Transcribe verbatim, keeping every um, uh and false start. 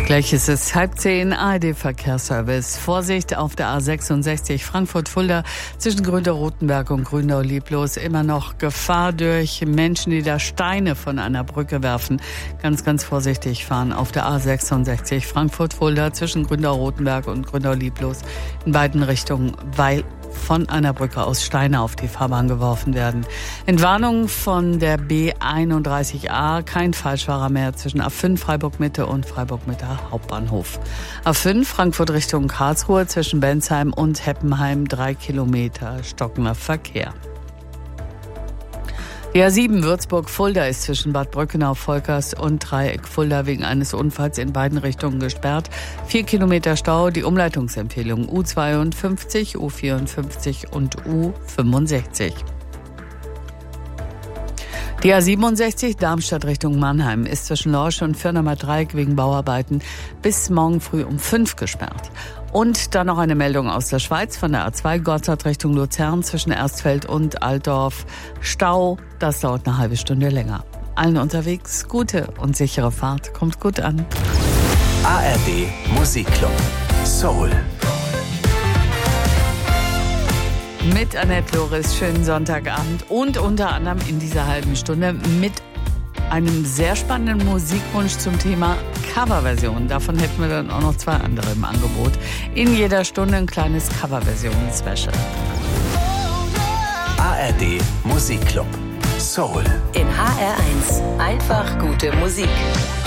Gleich ist es halb zehn, A R D-Verkehrsservice. Vorsicht auf der A sechsundsechzig Frankfurt-Fulda zwischen Grünau-Rotenberg und Grünau-Lieblos. Immer noch Gefahr durch Menschen, die da Steine von einer Brücke werfen. Ganz, ganz vorsichtig fahren auf der A sechsundsechzig Frankfurt-Fulda zwischen Grünau-Rotenberg und Grünau-Lieblos in beiden Richtungen, weil von einer Brücke aus Steine auf die Fahrbahn geworfen werden. Entwarnung von der B einunddreißig A, kein Falschfahrer mehr zwischen A fünf Freiburg-Mitte und Freiburg-Mitte Hauptbahnhof. A fünf Frankfurt Richtung Karlsruhe zwischen Bensheim und Heppenheim, drei Kilometer stockender Verkehr. Die A sieben Würzburg-Fulda ist zwischen Bad Brückenau-Volkers und Dreieck-Fulda wegen eines Unfalls in beiden Richtungen gesperrt. Vier Kilometer Stau, die Umleitungsempfehlung U zweiundfünfzig, U vierundfünfzig und U fünfundsechzig. Die A siebenundsechzig Darmstadt Richtung Mannheim ist zwischen Lorsch und Firnamer Dreieck wegen Bauarbeiten bis morgen früh um fünf gesperrt. Und dann noch eine Meldung aus der Schweiz von der A zwei Gotthard Richtung Luzern zwischen Erstfeld und Altdorf. Stau, das dauert eine halbe Stunde länger. Allen unterwegs gute und sichere Fahrt. Kommt gut an. A R D Musikclub Soul. Mit Annette Loris, schönen Sonntagabend und unter anderem in dieser halben Stunde mit einem sehr spannenden Musikwunsch zum Thema Coverversion. Davon hätten wir dann auch noch zwei andere im Angebot. In jeder Stunde ein kleines Coverversion-Special. A R D Musikclub Soul. In H R eins. Einfach gute Musik.